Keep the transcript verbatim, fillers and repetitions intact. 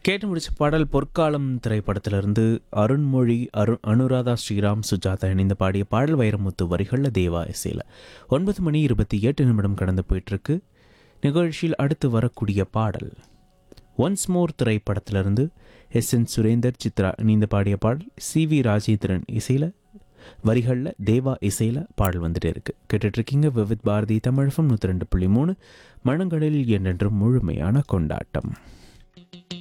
கேட்டு முடிச்ச பாடல் பொற்காலம் திரைப்படத்திலிருந்து அருண்மொழி அரு அனுராதா ஸ்ரீராம் சுஜாதா இணைந்து பாடிய பாடல் வைரமுத்து வரிகளில் தேவா இசையில் ஒன்பது மணி இருபத்தி எட்டு நிமிடம் கடந்து போயிட்டுருக்கு. நிகழ்ச்சியில் அடுத்து வரக்கூடிய பாடல் ஒன்ஸ் மோர் திரைப்படத்திலிருந்து எஸ் என் சுரேந்தர் சித்ரா இணைந்து பாடிய பாடல் சி வி ராஜேந்திரன் இசையில் வரிகளில் தேவா இசையில் பாடல் வந்துட்டு இருக்கு. கேட்டுட்ருக்கீங்க விவித் பாரதி தமிழகம் நூற்றி ரெண்டு புள்ளி மூணு மனங்களில் என்றென்றும் முழுமையான கொண்டாட்டம்.